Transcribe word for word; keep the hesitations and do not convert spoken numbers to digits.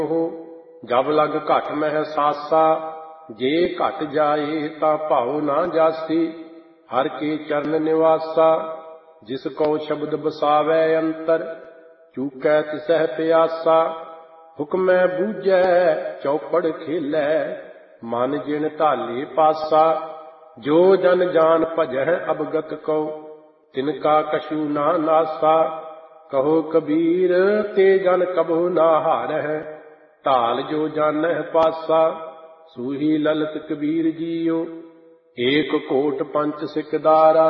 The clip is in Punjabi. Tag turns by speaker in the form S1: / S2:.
S1: ਜਬ ਲਗ ਘਟ ਮਹਿ ਸਾਸਾ, ਜੇ ਘਟ ਜਾਏ ਤਾ ਭਾਉ ਨਾ ਜਾਸੀ। ਹਰ ਕੇ ਚਰਨ ਨਿਵਾਸਾ, ਜਿਸ ਕਉ ਸ਼ਬਦ ਬਸਾਵੈ ਅੰਤਰ, ਚੂਕੈ ਤਿਸਹਿ ਪਿਆਸਾ। ਹੁਕਮੈ ਬੂਝੈ ਚੌਪੜ ਖੇਲੈ, ਮਨ ਜਿਣ ਢਾਲੇ ਪਾਸਾ। ਜੋ ਜਨ ਜਾਨ ਭਜਹਿ ਅਬਗਤ ਕਉ, ਤਿਨਕਾ ਕਛੂ ਨਾ ਨਾਸਾ। ਕਹੋ ਕਬੀਰ ਤੇ ਜਨ ਕਬਹੁ ਨਾ ਹਾਰਹਿ, ਢਾਲ ਜੋ ਜਾਣਹਿ ਪਾਸਾ। ਸੂਹੀ ਲਲਤ ਕਬੀਰ ਜੀਓ, ਏਕ ਕੋਟ ਪੰਚ ਸਿਕਦਾਰਾ।